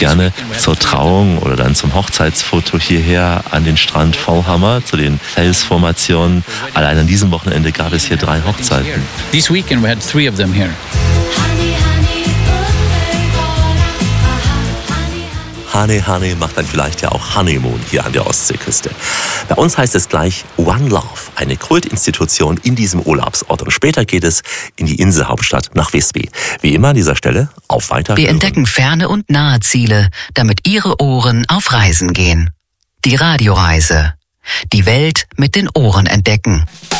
gerne zur Trauung oder dann zum Hochzeitsfoto hierher an den Strand Fallhammer, zu den Felsformationen. Allein an diesem Wochenende gab es hier 3 Hochzeiten. This weekend we had 3 of them here. Honey, Honey macht dann vielleicht ja auch Honeymoon hier an der Ostseeküste. Bei uns heißt es gleich One Love, eine Kultinstitution in diesem Urlaubsort. Und später geht es in die Inselhauptstadt nach Visby. Wie immer an dieser Stelle auf Weiterhören. Wir entdecken ferne und nahe Ziele, damit Ihre Ohren auf Reisen gehen. Die Radioreise. Die Welt mit den Ohren entdecken.